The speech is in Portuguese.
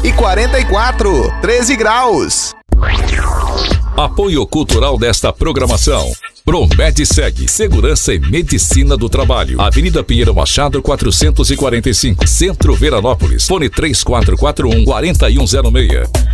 e 44, 13 graus. Apoio cultural desta programação. Promedsegue, Segurança e Medicina do Trabalho. Avenida Pinheiro Machado, 445, Centro Veranópolis. Fone 3441-4106.